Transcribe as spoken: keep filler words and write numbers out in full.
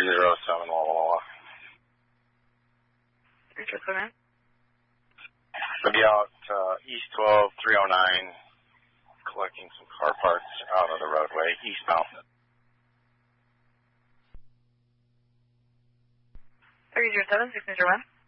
three zero seven, Walla Walla. three zero seven. I'll be out uh, East twelve, three oh nine, collecting some car parts out of the roadway, eastbound. three zero seven, six zero one.